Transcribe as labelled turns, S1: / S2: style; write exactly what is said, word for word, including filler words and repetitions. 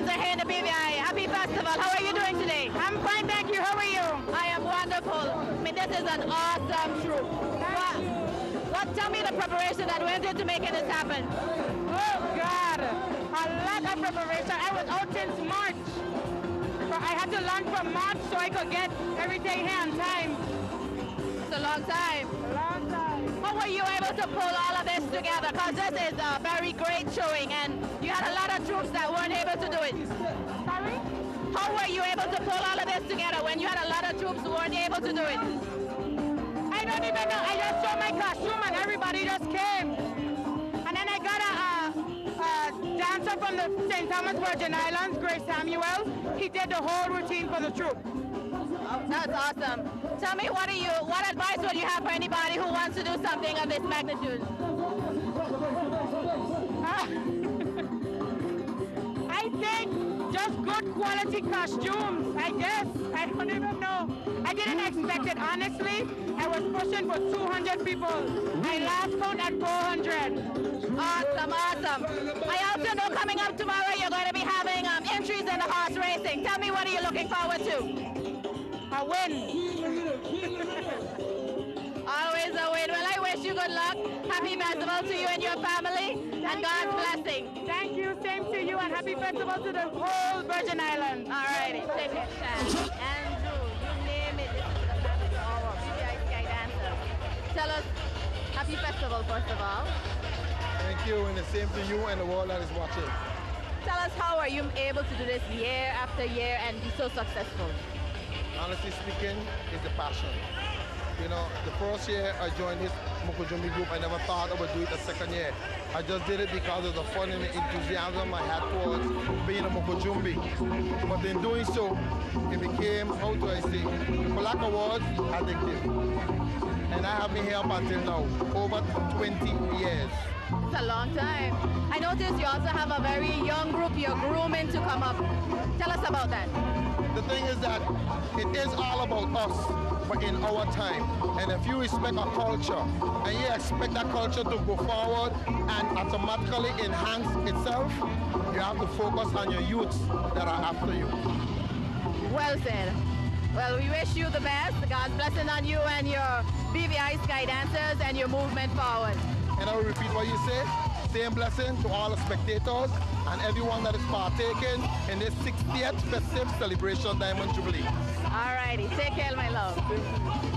S1: are here in the B V I. Happy festival. How are you doing today?
S2: I'm fine, thank you. How are you?
S1: I am wonderful. I mean, this is an awesome troop. What, what, tell me the preparation that went into making this happen.
S2: Oh, God. A lot of preparation. I was out since March. I had to learn from March so I could get everything here on time.
S1: It's a long time.
S2: A long time.
S1: How were you able to pull all of this together? Because this is a very great showing, and you had a lot of troops that weren't able to do it.
S2: Sorry?
S1: How were you able to pull all of this together when you had a lot of troops who weren't able to do it?
S2: I don't even know. I just saw my costume and everybody just came. And then I got a, a, a dancer from the Saint Thomas Virgin Islands, Grace Samuel. He did the whole routine for the troop.
S1: Oh, that's awesome. Tell me, what are you? What advice would you have for anybody who wants to do something of this magnitude?
S2: I think just good quality costumes, I guess. I don't even know. I didn't expect it, honestly. I was pushing for two hundred people. I last count at four hundred.
S1: Awesome, awesome. I also know coming up tomorrow you're going to be having um, entries in the horse racing. Tell me, what are you looking forward to?
S2: A win.
S1: Always a win. Well, I wish you good luck. Happy festival to you and your family, and
S2: Thank
S1: God's
S2: you.
S1: blessing.
S2: Thank you. Same to you, and happy festival to the whole Virgin Islands.
S1: All righty. Take it. Andrew, you name it. This is the magic hour. B V I Sky Dancer. Tell us, happy festival, first of all.
S3: Thank you, and the same to you and the world that is watching.
S1: Tell us, how are you able to do this year after year and be so successful?
S3: Honestly speaking, it's the passion. You know, the first year I joined this Mokojumbi group, I never thought I would do it the second year. I just did it because of the fun and the enthusiasm I had towards being a Mokojumbi. But in doing so, it became, how do I say, for lack of words, addictive. And I have been here up until now, over twenty years.
S1: It's a long time. I noticed you also have a very young group you're grooming to come up. Tell us about that.
S3: The thing is that it is all about us, but in our time. And if you respect our culture and you expect that culture to go forward and automatically enhance itself, you have to focus on your youths that are after you.
S1: Well said. Well, we wish you the best. God's blessing on you and your B V I Sky Dancers and your movement forward.
S3: And I will repeat what you say. Same blessing to all the spectators and everyone that is partaking in this sixtieth festive celebration Diamond Jubilee.
S1: All righty. Take care, my love.